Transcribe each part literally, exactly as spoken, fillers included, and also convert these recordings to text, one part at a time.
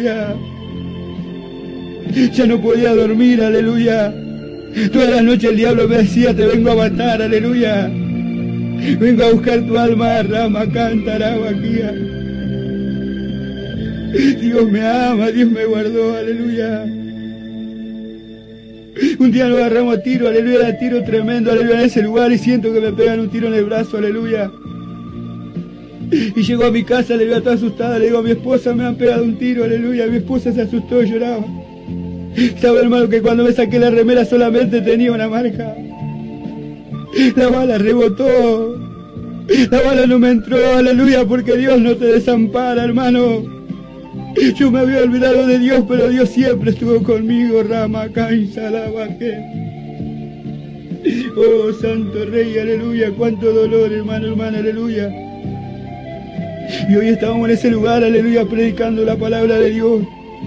aleluya. Ya no podía dormir, aleluya. Toda la noche el diablo me decía, te vengo a matar, aleluya. Vengo a buscar tu alma, rama, cántara, vaquía. Dios me ama, Dios me guardó, aleluya. Un día nos agarramos a tiro, aleluya, era tiro tremendo, aleluya, en ese lugar y siento que me pegan un tiro en el brazo, aleluya. Y llego a mi casa, aleluya, toda asustada, le digo a mi esposa, me han pegado un tiro, aleluya. Mi esposa se asustó y lloraba. Sabe, hermano, que cuando me saqué la remera solamente tenía una marca. La bala rebotó. La bala no me entró, aleluya, porque Dios no te desampara, hermano. Yo me había olvidado de Dios, pero Dios siempre estuvo conmigo, rama, cansa, la bajé. Oh, Santo Rey, aleluya, cuánto dolor, hermano, hermana, aleluya. Y hoy estábamos en ese lugar, aleluya, predicando la palabra de Dios.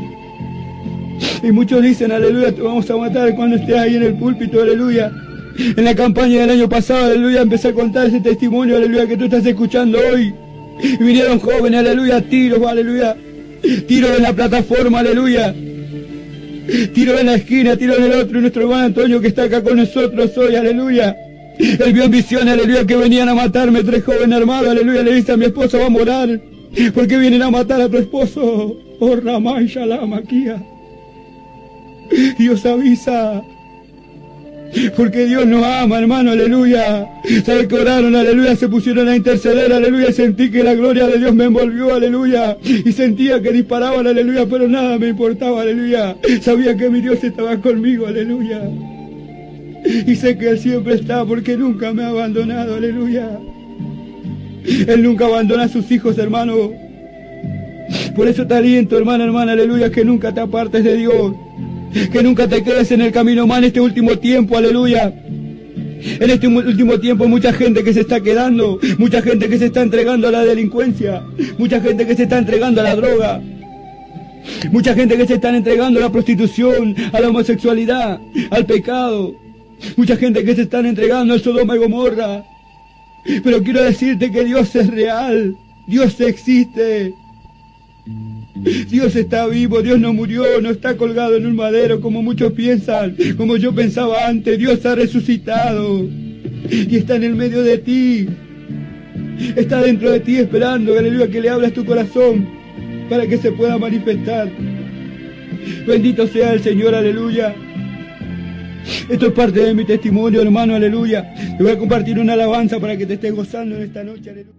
Y muchos dicen, aleluya, te vamos a matar cuando estés ahí en el púlpito, aleluya. En la campaña del año pasado, aleluya, empecé a contar ese testimonio, aleluya, que tú estás escuchando hoy. Y vinieron jóvenes, aleluya, tiros, aleluya. Tiros en la plataforma, aleluya. Tiros en la esquina, tiros en el otro. Y nuestro hermano Antonio, que está acá con nosotros hoy, aleluya. Él vio en visiones, aleluya, que venían a matarme tres jóvenes armados, aleluya. Le dice a mi esposa, va a morar. ¿Por qué vienen a matar a tu esposo? Oh, Ramay Shalom, Maquía. Dios avisa. Porque Dios nos ama, hermano, aleluya. ¿Sabes que oraron, aleluya? Se pusieron a interceder, aleluya. Sentí que la gloria de Dios me envolvió, aleluya. Y sentía que disparaban, aleluya, pero nada me importaba, aleluya. Sabía que mi Dios estaba conmigo, aleluya. Y sé que Él siempre está porque nunca me ha abandonado, aleluya. Él nunca abandona a sus hijos, hermano. Por eso te aliento, hermana, hermana, aleluya, que nunca te apartes de Dios. Que nunca te quedes en el camino mal en este último tiempo, aleluya. En este último tiempo mucha gente que se está quedando, mucha gente que se está entregando a la delincuencia, mucha gente que se está entregando a la droga, mucha gente que se está entregando a la prostitución, a la homosexualidad, al pecado, mucha gente que se está entregando al Sodoma y Gomorra. Pero quiero decirte que Dios es real, Dios existe. Dios está vivo, Dios no murió, no está colgado en un madero como muchos piensan, como yo pensaba antes. Dios ha resucitado y está en el medio de ti, está dentro de ti esperando, aleluya, que le abras tu corazón para que se pueda manifestar. Bendito sea el Señor, aleluya. Esto es parte de mi testimonio, hermano, aleluya. Te voy a compartir una alabanza para que te estés gozando en esta noche, aleluya.